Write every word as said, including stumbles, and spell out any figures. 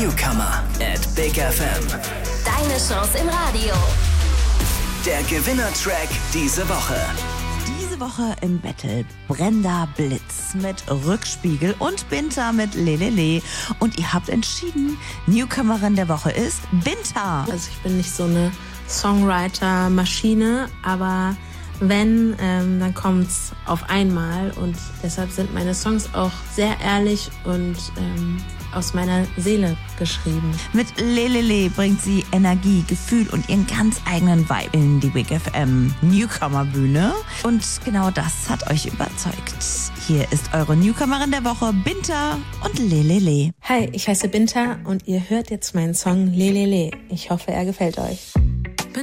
Newcomer at Big F M. Deine Chance im Radio. Der Gewinnertrack diese Woche. Diese Woche im Battle Brenda Blitz mit Rückspiegel und Binta mit Lelele. Und ihr habt entschieden, Newcomerin der Woche ist Binta. Also ich bin nicht so eine Songwriter-Maschine, aber wenn, ähm, dann kommt's auf einmal. Und deshalb sind meine Songs auch sehr ehrlich und ähm, aus meiner Seele geschrieben. Mit Lelele bringt sie Energie, Gefühl und ihren ganz eigenen Vibe in die Big F M Newcomer-Bühne. Und genau das hat euch überzeugt. Hier ist eure Newcomerin der Woche, Binta und Lelele. Hi, ich heiße Binta und ihr hört jetzt meinen Song Lelele. Ich hoffe, er gefällt euch.